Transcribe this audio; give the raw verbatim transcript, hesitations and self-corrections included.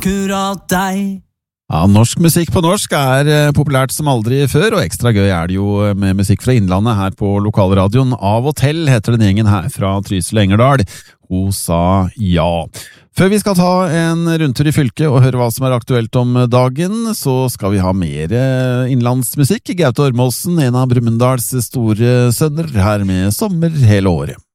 akkurat deg. Ja, norsk musikk på norsk er eh, populært som aldri før, og ekstra gøy er det jo med musikk fra Innlandet her på lokalradioen. Av og til heter den gjengen her fra Trysil og Engerdal. Hun sa ja. Før vi skal ta en rundtur i fylket og høre hva som er aktuelt om dagen, så skal vi ha mer innlandsmusikk. Gaute Ormåsen, en av Brumunddals store sønner, her med Sommer hele året.